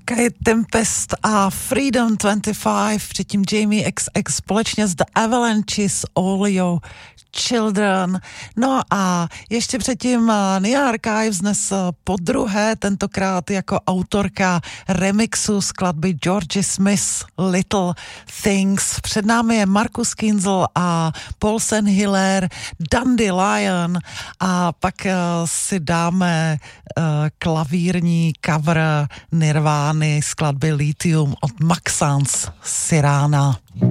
Kate Tempest a Freedom 25, předtím Jamie XX společně s The Avalanches, All Your Children. No a ještě předtím Nia Archives dnes podruhé, tentokrát jako autorka remixu skladby Georgie Smith Little Things. Před námi je Markus Kinzel a Paulsen Hiller, Dandelion a pak si dáme klavírní cover Nirvány skladby Lithium od Maxence Cyrana.